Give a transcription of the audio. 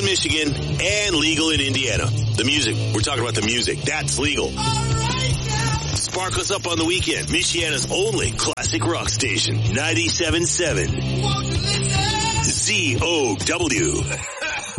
Michigan and legal in Indiana. The music, we're talking about the music, that's legal. Spark us up on the weekend. Michiana's only classic rock station, 97.7 ZOW.